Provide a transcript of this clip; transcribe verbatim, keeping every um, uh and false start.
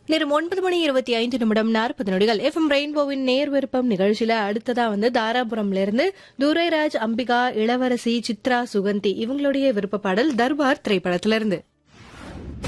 நேரம் ஒன்பது மணி இருபத்தி ஐந்து நிமிடம் நாற்பது நொடிகள். எஃப்எம் ரெயின்போவின் நேர் விருப்பம் நிகழ்ச்சியில அடுத்ததா வந்து தாராபுரம்ல இருந்து துரைராஜ், அம்பிகா, இளவரசி, சித்ரா, சுகந்தி இவங்களுடைய விருப்ப பாடல் தர்பார் திரைப்படத்திலிருந்து.